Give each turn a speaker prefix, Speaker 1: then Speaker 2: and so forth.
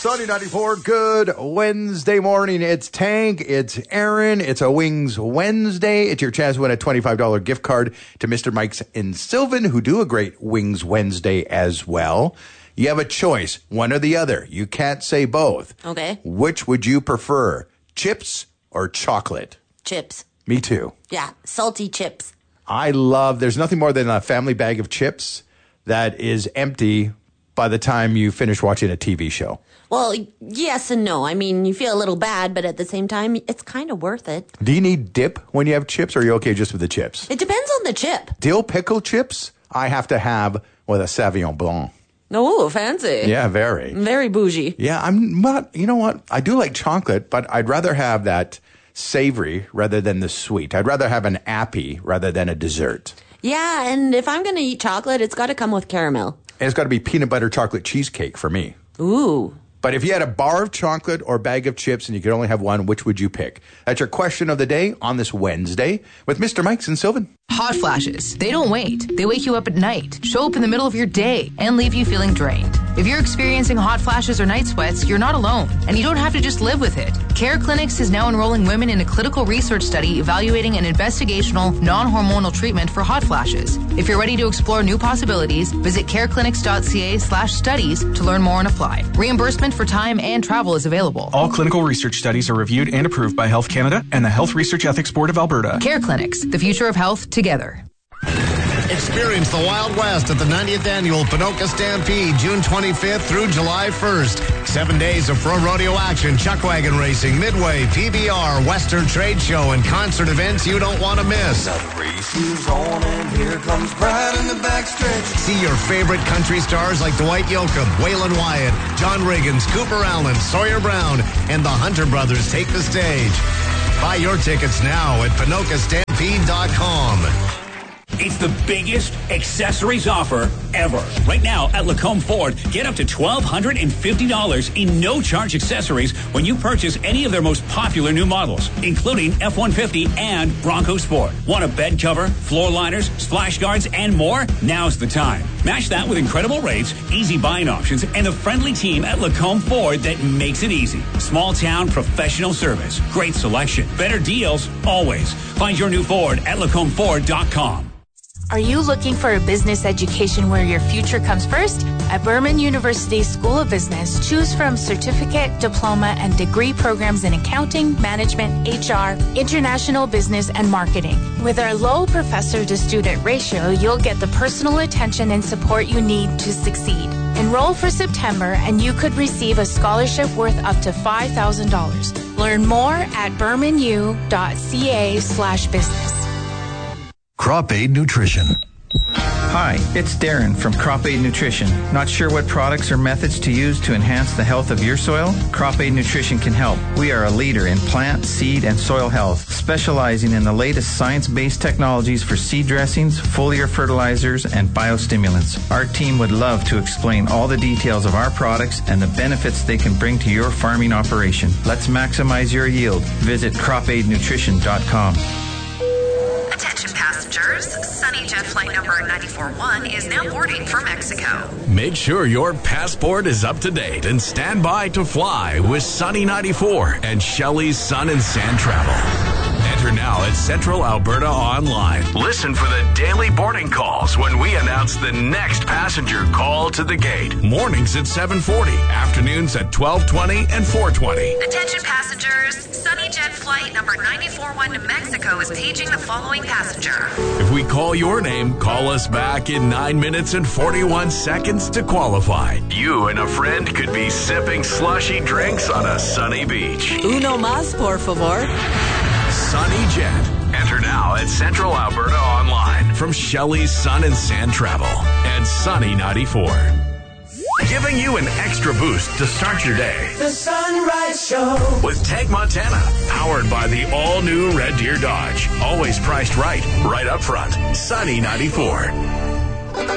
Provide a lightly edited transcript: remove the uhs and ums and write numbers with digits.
Speaker 1: Sunny 94, good Wednesday morning. It's Tank, it's Aaron, it's a Wings Wednesday. It's your chance to win a $25 gift card to Mr. Mike's in Sylvan, who do a great Wings Wednesday as well. You have a choice, one or the other. You can't say both.
Speaker 2: Okay.
Speaker 1: Which would you prefer, chips or chocolate?
Speaker 2: Chips.
Speaker 1: Me too.
Speaker 2: Yeah, salty chips.
Speaker 1: There's nothing more than a family bag of chips that is empty by the time you finish watching a TV show.
Speaker 2: Well, yes and no. I mean, you feel a little bad, but at the same time, it's kind of worth it.
Speaker 1: Do you need dip when you have chips, or are you okay just with the chips?
Speaker 2: It depends on the chip.
Speaker 1: Dill pickle chips, I have to have with a Sauvignon Blanc.
Speaker 2: Oh, fancy.
Speaker 1: Yeah, very.
Speaker 2: Very bougie.
Speaker 1: Yeah, I'm not, you know what? I do like chocolate, but I'd rather have that savory rather than the sweet. I'd rather have an appy rather than a dessert.
Speaker 2: Yeah, and if I'm going to eat chocolate, it's got to come with caramel.
Speaker 1: And it's got to be peanut butter chocolate cheesecake for me.
Speaker 2: Ooh.
Speaker 1: But if you had a bar of chocolate or a bag of chips and you could only have one, which would you pick? That's your question of the day on this Wednesday with Mr. Mike's in Sylvan.
Speaker 3: Hot flashes. They don't wait. They wake you up at night, show up in the middle of your day, and leave you feeling drained. If you're experiencing hot flashes or night sweats, you're not alone, and you don't have to just live with it. Care Clinics is now enrolling women in a clinical research study evaluating an investigational, non-hormonal treatment for hot flashes. If you're ready to explore new possibilities, visit careclinics.ca/studies to learn more and apply. Reimbursement for time and travel is available.
Speaker 4: All clinical research studies are reviewed and approved by Health Canada and the Health Research Ethics Board of Alberta.
Speaker 3: Care Clinics, the future of health together.
Speaker 5: Experience the Wild West at the 90th Annual Ponoka Stampede, June 25th through July 1st. 7 days of pro rodeo action, chuck wagon racing, midway, PBR, Western Trade Show, and concert events you don't want to miss.
Speaker 6: The race is on and here comes Brad in the backstretch.
Speaker 5: See your favorite country stars like Dwight Yoakam, Waylon Wyatt, John Riggins, Cooper Allen, Sawyer Brown, and the Hunter Brothers take the stage. Buy your tickets now at PonokaStampede.com.
Speaker 7: It's the biggest accessories offer ever. Right now at Lacombe Ford, get up to $1,250 in no-charge accessories when you purchase any of their most popular new models, including F-150 and Bronco Sport. Want a bed cover, floor liners, splash guards, and more? Now's the time. Match that with incredible rates, easy buying options, and a friendly team at Lacombe Ford that makes it easy. Small town professional service. Great selection. Better deals always. Find your new Ford at LacombFord.com.
Speaker 8: Are you looking for a business education where your future comes first? At Berman University School of Business, choose from certificate, diploma, and degree programs in accounting, management, HR, international business, and marketing. With our low professor-to-student ratio, you'll get the personal attention and support you need to succeed. Enroll for September, and you could receive a scholarship worth up to $5,000. Learn more at bermanu.ca/business.
Speaker 9: Crop Aid Nutrition.
Speaker 10: Hi, it's Darren from Crop Aid Nutrition. Not sure what products or methods to use to enhance the health of your soil? Crop Aid Nutrition can help. We are a leader in plant, seed, and soil health, specializing in the latest science-based technologies for seed dressings, foliar fertilizers, and biostimulants. Our team would love to explain all the details of our products and the benefits they can bring to your farming operation. Let's maximize your yield. Visit cropaidnutrition.com.
Speaker 11: Attention passengers, Sunny Jet flight number 941 is now boarding for Mexico.
Speaker 12: Make sure your passport is up to date and stand by to fly with Sunny 94 and Shelley's Sun and Sand Travel. Enter now at Central Alberta Online. Listen for the daily boarding calls when we announce the next passenger call to the gate. Mornings at 7:40, afternoons at 12:20 and 4:20.
Speaker 11: Attention passengers, Sunny Jet flight number 941 to Mexico is paging the following passenger.
Speaker 12: If we call your name, call us back in 9 minutes and 41 seconds to qualify. You and a friend could be sipping slushy drinks on a sunny beach.
Speaker 13: Uno más, por favor.
Speaker 12: Sunny Jet. Enter now at Central Alberta Online from Shelley's Sun and Sand Travel and Sunny 94. Giving you an extra boost to start your day.
Speaker 6: The Sunrise Show
Speaker 12: with Tank Montana, powered by the all-new Red Deer Dodge. Always priced right up front. Sunny 94.